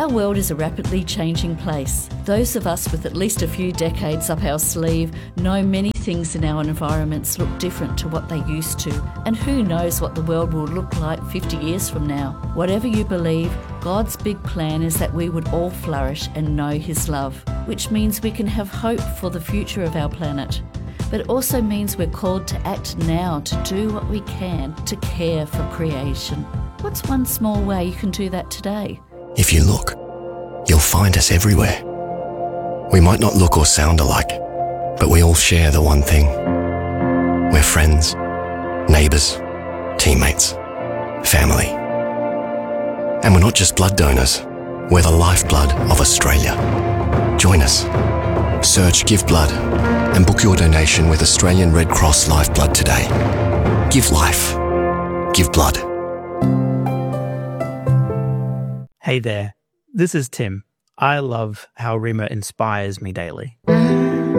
Our world is a rapidly changing place. Those of us with at least a few decades up our sleeve know many things in our environments look different to what they used to, and who knows what the world will look like 50 years from now. Whatever you believe, God's big plan is that we would all flourish and know His love, which means we can have hope for the future of our planet. But it also means we're called to act now to do what we can to care for creation. What's one small way you can do that today? If you look, you'll find us everywhere. We might not look or sound alike, but we all share the one thing. We're friends, neighbours, teammates, family. And we're not just blood donors, we're the lifeblood of Australia. Join us. Search Give Blood and book your donation with Australian Red Cross Lifeblood today. Give life. Give blood. Hey there, this is Tim. I love how Rima inspires me daily.